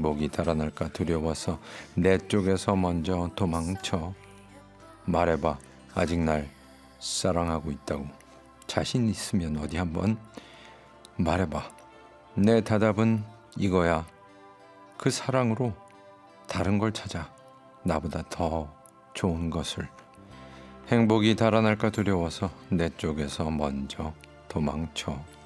행복이 달아날까 두려워서 내 쪽에서 먼저 도망쳐. 말해봐, 아직 날 사랑하고 있다고. 자신 있으면 어디 한번 말해봐. 내 대답은 이거야. 그 사랑으로 다른 걸 찾아. 나보다 더 좋은 것을. 행복이 달아날까 두려워서 내 쪽에서 먼저 도망쳐.